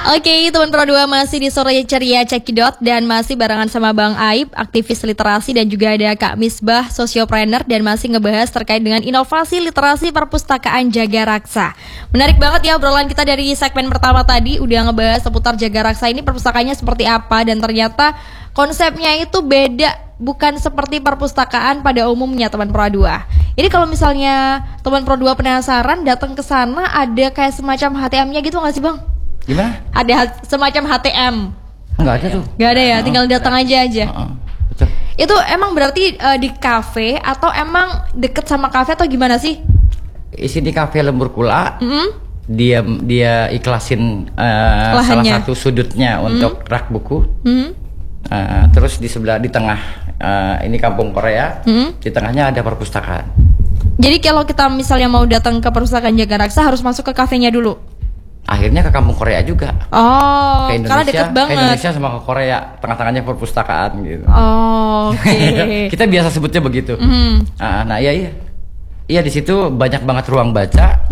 Oke, teman Pro 2 masih di Sore Ceria Cekidot dan masih barengan sama Bang Aib, aktivis literasi, dan juga ada Kak Misbah, sosiopreneur, dan masih ngebahas terkait dengan inovasi literasi perpustakaan Jaga Raksa. Menarik banget ya obrolan kita dari segmen pertama tadi, udah ngebahas seputar Jaga Raksa ini perpustakaannya seperti apa, dan ternyata konsepnya itu beda, bukan seperti perpustakaan pada umumnya teman Pro 2. Ini kalau misalnya teman Pro 2 penasaran, datang ke sana ada kayak semacam HTM-nya gitu nggak sih Bang? Gimana? Ada semacam HTM. Enggak ada tuh. Enggak ada ya, tinggal datang aja. Betul. Itu emang berarti di kafe atau emang deket sama kafe atau gimana sih? Isi di kafe Lembur Kula. Dia ikhlasin salah satu sudutnya untuk rak buku. Terus di sebelah di tengah ini kampung Korea. Di tengahnya ada perpustakaan. Jadi kalau kita misalnya mau datang ke perpustakaan Jaga Raksa harus masuk ke kafenya dulu. Akhirnya ke kampung Korea juga. Oh, karena deket banget. Ke Indonesia sama ke Korea, tengah-tengahnya perpustakaan gitu. Oh, oke. Kita biasa sebutnya begitu. Nah, iya. Iya, di situ banyak banget ruang baca.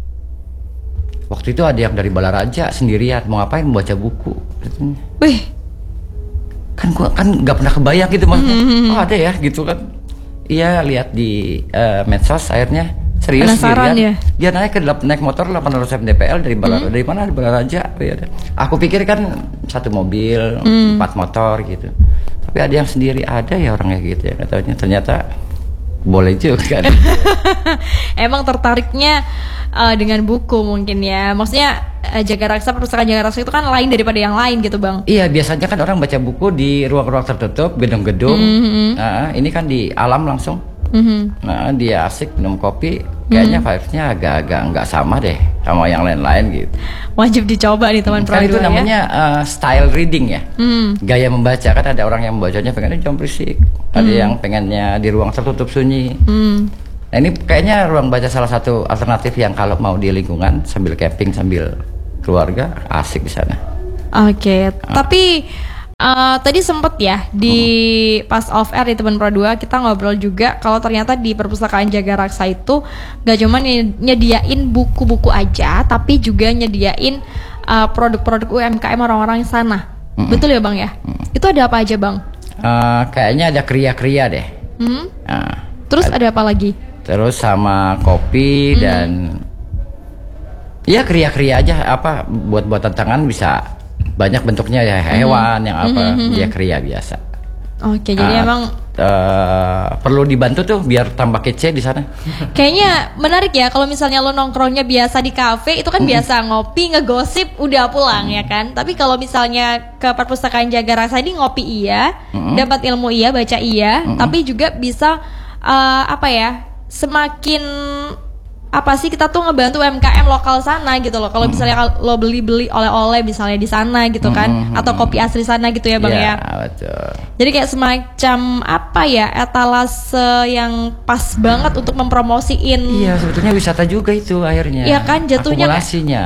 Waktu itu ada yang dari Balaraja sendirian, mau ngapain? Baca buku. Wih. Kan gua nggak pernah kebayang gitu maksudnya. Oh, ada ya gitu kan. Iya, lihat di medsos akhirnya. Serius penasaran sendirian. Ya? Dia naik motor 800 DPL dari dari mana? Dari Balaraja. Aku pikir kan satu mobil, 4 motor gitu. Tapi ada yang sendiri, ada ya orangnya gitu ya. Katanya ternyata boleh juga kan. Emang tertariknya dengan buku mungkin ya. Maksudnya Jaga Raksa, perpustakaan Jaga Raksa itu kan lain daripada yang lain gitu Bang. Iya, biasanya kan orang baca buku di ruang-ruang tertutup, gedung-gedung. Ini kan di alam langsung. Nah, dia asik minum kopi, kayaknya vibes-nya agak-agak nggak sama deh sama yang lain-lain gitu. Wajib dicoba nih teman Pro 2 itu ya. namanya style reading ya. Gaya membaca, kan ada orang yang membacanya pengennya jam berisik, ada yang pengennya di ruang tertutup sunyi. Nah, ini kayaknya ruang baca salah satu alternatif yang kalau mau di lingkungan sambil camping sambil keluarga asik di sana. Oke. Tapi tadi sempet ya di pas off air di teman Pro 2 kita ngobrol juga kalau ternyata di perpustakaan Jaga Raksa itu gak cuma nyediain buku-buku aja, tapi juga nyediain produk-produk UMKM orang-orang di sana. Betul ya Bang ya? Itu ada apa aja Bang? Kayaknya ada kriya-kriya deh. Terus ada apa lagi? Terus sama kopi dan ya kriya-kriya aja, apa buat-buatan tangan bisa. Banyak bentuknya ya, hewan yang apa, dia kriya biasa. Oke, jadi emang perlu dibantu tuh biar tambah kece di sana. Kayaknya menarik ya kalau misalnya lo nongkrongnya biasa di kafe itu kan biasa ngopi, ngegosip, udah pulang ya kan. Tapi kalau misalnya ke perpustakaan Jaga Raksa ini ngopi iya, dapat ilmu iya, baca iya, tapi juga bisa apa ya, semakin apa sih kita tuh ngebantu UMKM lokal sana gitu loh. Kalau misalnya lo beli oleh-oleh misalnya di sana gitu kan, atau kopi asli sana gitu ya Bang ya. Betul. Jadi kayak semacam apa ya, etalase yang pas banget untuk mempromosiin. Iya, sebetulnya wisata juga itu akhirnya. Iya kan, jatuhnya akumulasinya.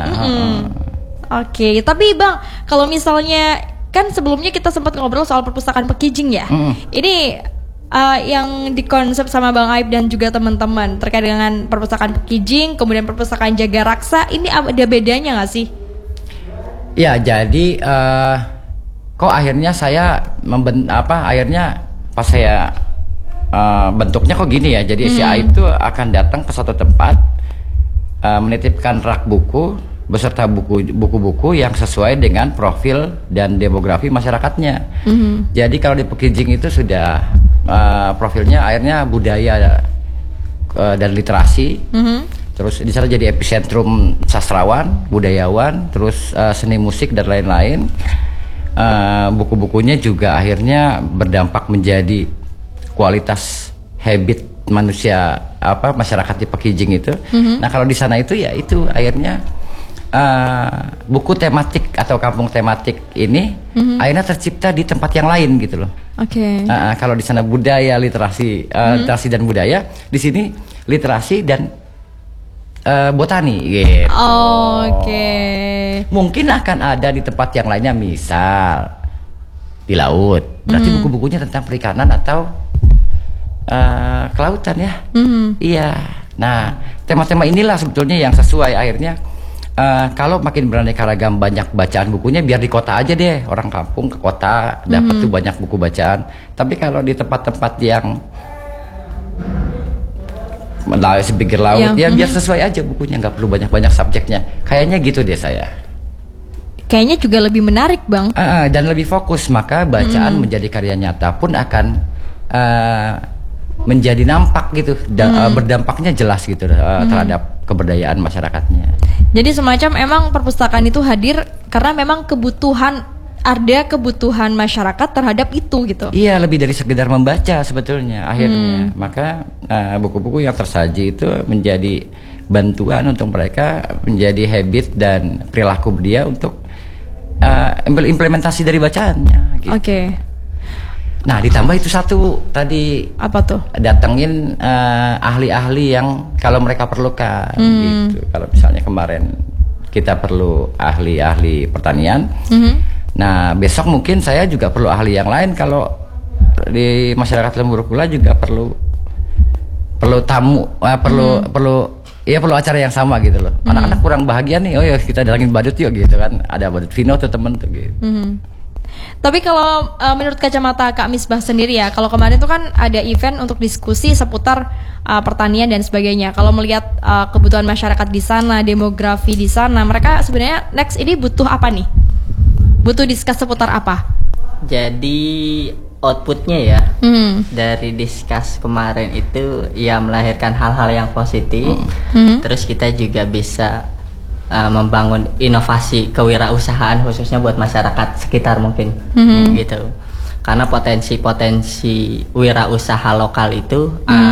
Oke, tapi Bang, kalau misalnya kan sebelumnya kita sempat ngobrol soal perpustakaan Pekijing ya. Ini yang dikonsep sama Bang Aib dan juga teman-teman terkait dengan perpustakaan Pekijing, kemudian perpustakaan Jaga Raksa, ini ada bedanya nggak sih? Ya, jadi kok akhirnya saya akhirnya pas saya bentuknya kok gini ya. Jadi si Aib tuh akan datang ke suatu tempat, menitipkan rak buku beserta buku-buku yang sesuai dengan profil dan demografi masyarakatnya. Jadi kalau di Pekijing itu sudah profilnya akhirnya budaya dan literasi. Terus di sana jadi epicentrum sastrawan, budayawan, terus seni musik dan lain-lain. Buku-bukunya juga akhirnya berdampak menjadi kualitas habit manusia masyarakat di Pekijing itu. Nah, kalau di sana itu ya itu akhirnya buku tematik atau kampung tematik ini akhirnya tercipta di tempat yang lain gitu loh. Oke. Kalau di sana budaya, literasi, literasi dan budaya, di sini literasi dan botani gitu. Oke. Mungkin akan ada di tempat yang lainnya, misal di laut. Berarti buku-bukunya tentang perikanan atau kelautan ya. Iya. Nah, tema-tema inilah sebetulnya yang sesuai akhirnya kalau makin beraneka ragam banyak bacaan bukunya, biar di kota aja deh, orang kampung ke kota dapat tuh banyak buku bacaan. Tapi kalau di tempat-tempat yang sepinggir laut ya biar sesuai aja bukunya, nggak perlu banyak-banyak subjeknya. Kayaknya gitu deh saya. Kayaknya juga lebih menarik, Bang. Dan lebih fokus, maka bacaan menjadi karya nyata pun akan menjadi nampak gitu, berdampaknya jelas gitu terhadap keberdayaan masyarakatnya. Jadi semacam emang perpustakaan itu hadir karena memang ada kebutuhan masyarakat terhadap itu gitu. Iya, lebih dari sekedar membaca sebetulnya akhirnya. Maka buku-buku yang tersaji itu menjadi bantuan untuk mereka, menjadi habit dan perilaku dia untuk implementasi dari bacaannya gitu. Oke. Nah, ditambah itu satu tadi, apa tuh? Datengin ahli-ahli yang kalau mereka perlukan gitu. Kalau misalnya kemarin kita perlu ahli-ahli pertanian, nah besok mungkin saya juga perlu ahli yang lain. Kalau di masyarakat Lembur Kula juga perlu tamu, perlu acara yang sama gitu loh. Anak-anak kurang bahagia nih, oh ya kita datangin badut yuk gitu kan. Ada badut Vino tuh temen tuh gitu. Tapi kalau menurut kacamata Kak Misbah sendiri ya, kalau kemarin tuh kan ada event untuk diskusi seputar pertanian dan sebagainya. Kalau melihat kebutuhan masyarakat di sana, demografi di sana, mereka sebenarnya next ini butuh apa nih? Butuh diskus seputar apa? Jadi outputnya ya dari diskus kemarin itu ya melahirkan hal-hal yang positif. Terus kita juga bisa membangun inovasi kewirausahaan khususnya buat masyarakat sekitar mungkin gitu. Karena potensi wirausaha lokal itu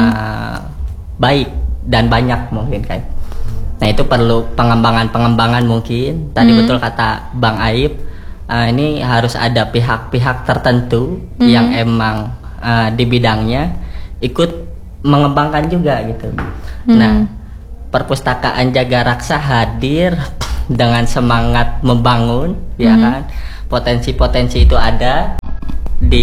baik dan banyak mungkin kan. Nah itu perlu pengembangan mungkin. Tadi betul kata Bang Aib, ini harus ada pihak-pihak tertentu yang emang di bidangnya ikut mengembangkan juga gitu. Nah Perpustakaan Jaga Raksa hadir dengan semangat membangun, ya kan. Potensi-potensi itu ada di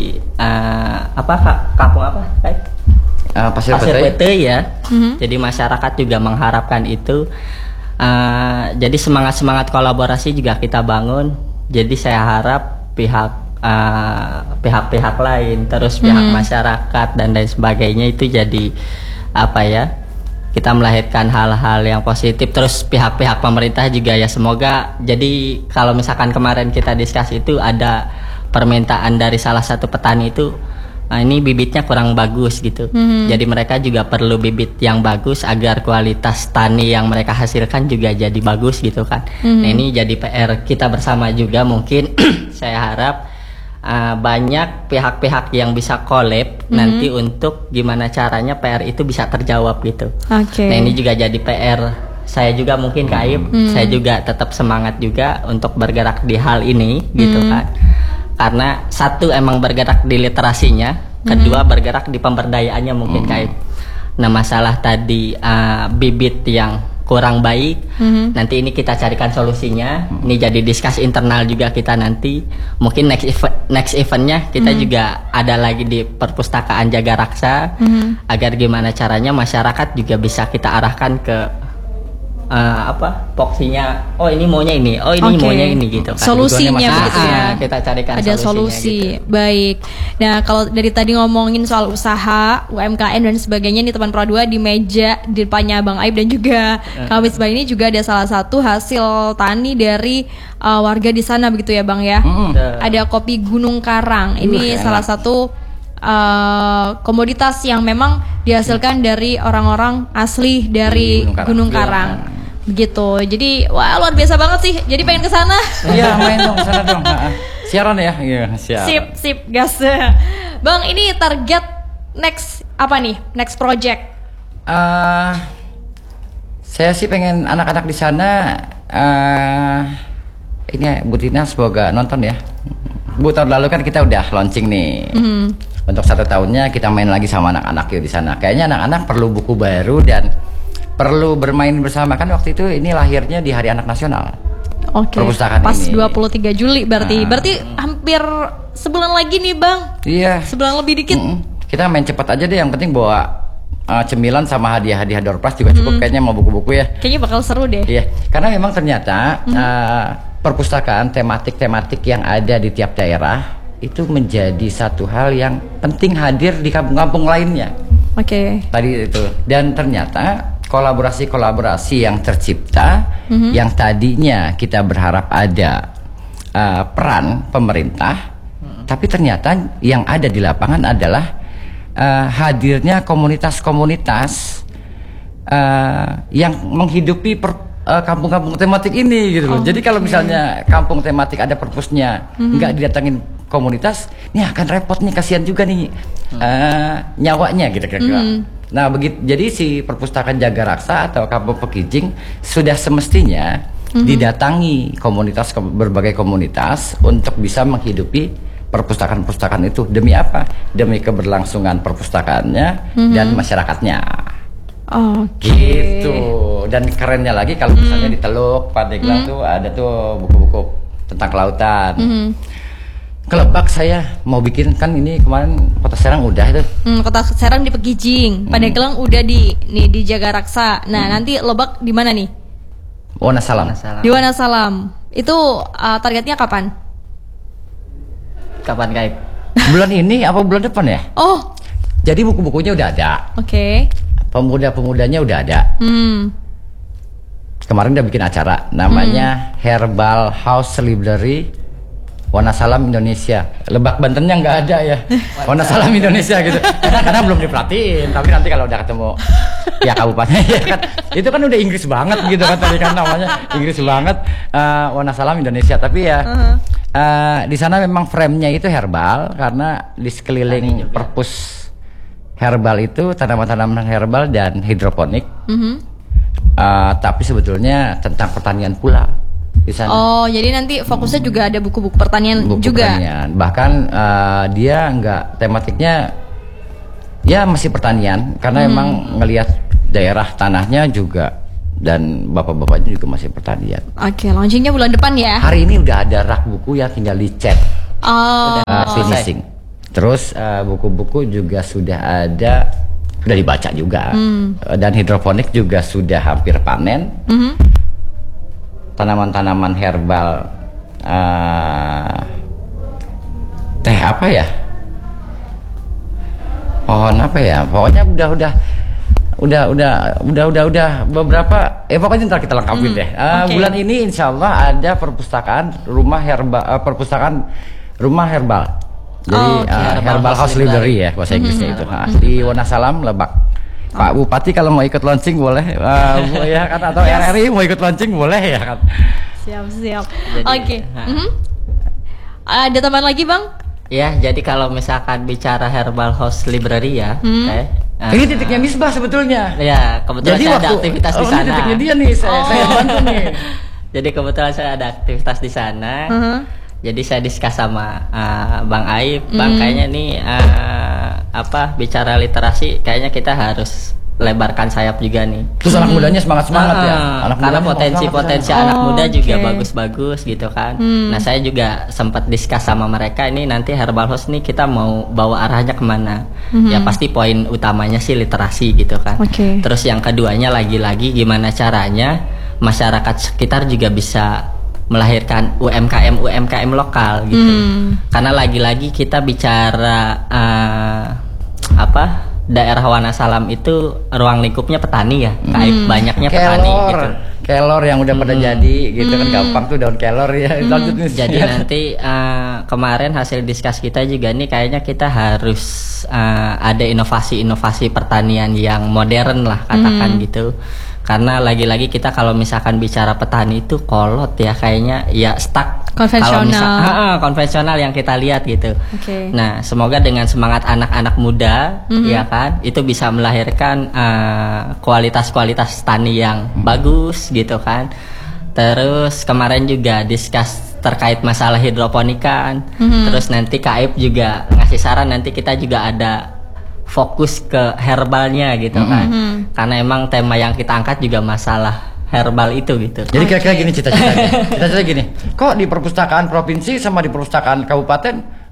kampung apa? Pasir Pete ya. Jadi masyarakat juga mengharapkan itu. Jadi semangat kolaborasi juga kita bangun. Jadi saya harap pihak-pihak lain, terus pihak masyarakat dan lain sebagainya itu jadi kita melahirkan hal-hal yang positif. Terus pihak-pihak pemerintah juga ya semoga. Jadi kalau misalkan kemarin kita diskusi itu ada permintaan dari salah satu petani itu, ini bibitnya kurang bagus gitu. Jadi mereka juga perlu bibit yang bagus agar kualitas tani yang mereka hasilkan juga jadi bagus gitu kan. Nah ini jadi PR kita bersama juga mungkin. Saya harap banyak pihak-pihak yang bisa collab nanti untuk gimana caranya PR itu bisa terjawab gitu. Nah ini juga jadi PR saya juga mungkin Kak Aib. Saya juga tetap semangat juga untuk bergerak di hal ini gitu kan. Karena satu emang bergerak di literasinya, kedua bergerak di pemberdayaannya mungkin Kak Aib. Nah masalah tadi bibit yang kurang baik, nanti ini kita carikan solusinya. Ini jadi diskus internal juga kita nanti. Mungkin next eventnya kita juga ada lagi di Perpustakaan Jaga Raksa, agar gimana caranya masyarakat juga bisa kita arahkan ke poksinya. Oh ini maunya ini, oh ini maunya ini gitu kan. Solusinya begitu ya. Kita carikan ada solusi gitu. Baik. Nah kalau dari tadi ngomongin soal usaha UMKM dan sebagainya, nih teman Pro 2 di meja di depannya Bang Aib dan juga Kak Misbah ini juga ada salah satu hasil tani dari warga di sana begitu ya Bang ya. Ada kopi Gunung Karang. Ini salah satu komoditas yang memang dihasilkan dari orang-orang asli dari Gunung Karang. Begitu. Jadi wah luar biasa banget sih. Jadi pengen ke sana. Iya, main dong ke sana dong. Siaran ya? Iya, siaran. Sip, gas. Bang, ini target next apa nih? Next project? Saya sih pengen anak-anak di sana ini Bu Tina semoga nonton ya. Bu, tahun lalu kan kita udah launching nih. Untuk 1 tahunnya kita main lagi sama anak-anak yuk di sana. Kayaknya anak-anak perlu buku baru dan perlu bermain bersama kan. Waktu itu ini lahirnya di Hari Anak Nasional. Perpustakaan pas ini. 23 Juli berarti. Berarti hampir sebulan lagi nih Bang. Iya. Sebulan lebih dikit. Kita main cepat aja deh, yang penting bawa cemilan sama hadiah-hadiah door prize juga cukup kayaknya mau buku-buku ya. Kayaknya bakal seru deh. Iya, karena memang ternyata perpustakaan tematik-tematik yang ada di tiap daerah itu menjadi satu hal yang penting hadir di kampung-kampung lainnya. Oke. Tadi itu, dan ternyata kolaborasi-kolaborasi yang tercipta yang tadinya kita berharap ada peran pemerintah, tapi ternyata yang ada di lapangan adalah hadirnya komunitas-komunitas yang menghidupi kampung-kampung tematik ini gitu loh. Jadi kalau misalnya kampung tematik ada perpusnya nggak didatangin komunitas, ini akan repot nih, kasihan juga nih nyawanya gitu kira-kira. Nah begitu, jadi si perpustakaan Jagaraksa atau Kampung Pekijing sudah semestinya didatangi berbagai komunitas untuk bisa menghidupi perpustakaan-perpustakaan itu. Demi apa? Demi keberlangsungan perpustakaannya dan masyarakatnya. Gitu. Dan kerennya lagi kalau misalnya di Teluk Pandeglang tuh ada tuh buku-buku tentang kelautan. Ke Lebak saya mau bikin, kan ini kemarin Kota Serang udah itu. Kota Serang di Pekijing, Pandeglang udah di Jagaraksa. Nah, nanti Lebak di mana nih? Wonosalam. Di Wonosalam. Itu targetnya kapan? Kapan Kaib? Bulan ini apa bulan depan ya? Oh. Jadi buku-bukunya udah ada. Oke. Pemuda-pemudanya udah ada. Kemarin udah bikin acara namanya Herbal House Library Wonosalam Indonesia. Lebak Bantennya nggak ada ya. Wonosalam Indonesia gitu. Karena belum diperhatiin. Tapi nanti kalau udah ketemu ya kabupaten ya kan, itu kan udah Inggris banget gitu kan, tadi kan namanya Inggris banget, Wonosalam Indonesia. Tapi ya di sana memang frame-nya itu herbal, karena di sekeliling perpus herbal itu tanaman-tanaman herbal dan hidroponik. Tapi sebetulnya tentang pertanian pula di sana. Oh, jadi nanti fokusnya juga ada buku-buku pertanian juga. Pertanian. Bahkan dia nggak, tematiknya ya masih pertanian, karena emang ngelihat daerah tanahnya juga dan bapak-bapaknya juga masih pertanian. Oke, launchingnya bulan depan ya. Hari ini udah ada rak buku yang tinggal dicat, finishing. Terus buku-buku juga sudah ada, sudah dibaca juga. Dan hidroponik juga sudah hampir panen. Tanaman-tanaman herbal, teh apa ya? Pohon apa ya? Pokoknya udah beberapa. Pokoknya ntar kita lengkapin deh. Bulan ini insya Allah ada perpustakaan rumah herbal. Jadi Herbal House Library ya bahasa Inggrisnya itu. Di Wonosalam, Lebak. Pak Bupati kalau mau ikut launching boleh, ya kan, atau RRI mau ikut launching boleh ya kan. Siap. Oke. Ada tambahan lagi Bang? Ya, jadi kalau misalkan bicara Herbal House Library ya, ini titiknya Misbah sebetulnya. Ya, kebetulan jadi saya ada aktivitas di sana. Ini titiknya dia nih, saya bantu nih. Jadi kebetulan saya ada aktivitas di sana. Jadi saya diskus sama Bang Aib, Bang kayaknya nih bicara literasi, kayaknya kita harus lebarkan sayap juga nih. Terus anak mudanya semangat ya. Karena potensi anak muda juga bagus-bagus gitu kan. Nah saya juga sempat diskus sama mereka, ini nanti Herbal House nih kita mau bawa arahnya kemana. Ya pasti poin utamanya sih literasi gitu kan. Terus yang keduanya lagi-lagi gimana caranya masyarakat sekitar juga bisa melahirkan UMKM lokal gitu. Karena lagi-lagi kita bicara daerah Wonosalam itu ruang lingkupnya petani ya, banyaknya petani gitu. Kelor yang udah pada jadi gitu kan, gampang tuh daun kelor ya. Jadi nanti kemarin hasil diskus kita juga nih kayaknya kita harus ada inovasi-inovasi pertanian yang modern lah katakan gitu. Karena lagi-lagi kita kalau misalkan bicara petani itu kolot ya, kayaknya ya stuck konvensional yang kita lihat gitu. Nah semoga dengan semangat anak-anak muda ya kan, itu bisa melahirkan kualitas-kualitas tani yang bagus gitu kan. Terus kemarin juga diskus terkait masalah hidroponikan. Terus nanti Kaib juga ngasih saran, nanti kita juga ada fokus ke herbalnya gitu kan. Karena emang tema yang kita angkat juga masalah herbal itu gitu. Jadi kira-kira gini cita-citanya. Cita-cita gini, kok di perpustakaan provinsi sama di perpustakaan kabupaten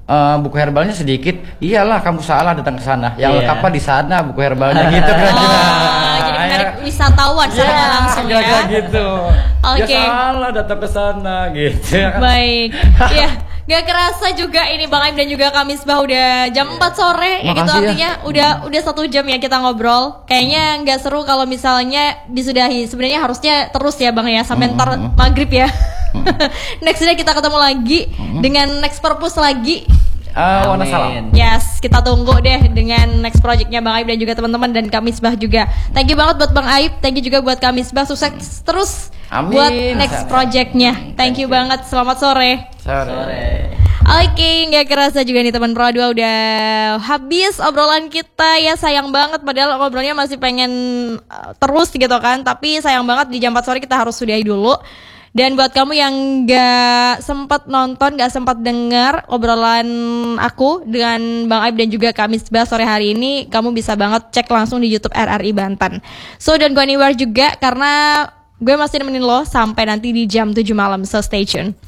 buku herbalnya sedikit. Iyalah, kamu salah datang ke sana. Yang Iya. lengkap apa di sana buku herbalnya gitu kan. Jadi menarik wisatawan secara langsung ya. Kayak gitu. Oke. Ya salah datang ke sana gitu ya kan. Baik. Ya, gak kerasa juga ini Bang Aib dan juga Kak Misbah udah jam 4 sore ya gitu, Makasih ya. artinya udah 1 jam ya kita ngobrol. Kayaknya nggak seru kalau misalnya disudahi. Sebenarnya harusnya terus ya Bang ya sampai ntar maghrib ya. Nextnya kita ketemu lagi dengan next purpose lagi. Wana Amin. salam. Yes, kita tunggu deh dengan next projectnya Bang Aib dan juga teman-teman dan Kak Misbah juga. Thank you banget buat Bang Aib, thank you juga buat Kak Misbah, sukses terus Amin. buat next projectnya. Thank you banget, selamat sore. Sore. Oke, nggak kerasa juga nih teman Pro 2 udah habis obrolan kita ya, sayang banget padahal ngobrolnya masih pengen terus gitu kan, tapi sayang banget di jam 4 sore kita harus sudahi dulu. Dan buat kamu yang gak sempat nonton, gak sempat dengar obrolan aku dengan Bang Aib dan juga Kak Misbah sore hari ini, kamu bisa banget cek langsung di YouTube RRI Banten. So don't go anywhere juga karena gue masih nemenin lo sampai nanti di jam 7 malam, so stay tune.